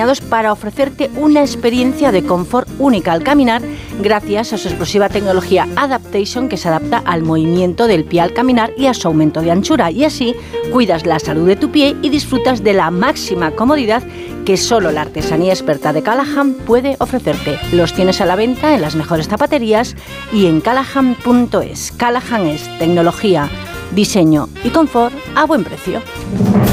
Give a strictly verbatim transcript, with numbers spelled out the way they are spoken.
diseñados para ofrecerte una experiencia de confort única al caminar gracias a su explosiva tecnología Adaptation, que se adapta al movimiento del pie al caminar y a su aumento de anchura, y así cuidas la salud de tu pie y disfrutas de la máxima comodidad que solo la artesanía experta de Callahan puede ofrecerte. Los tienes a la venta en las mejores zapaterías y en callahan punto es. Callahan es tecnología, diseño y confort a buen precio.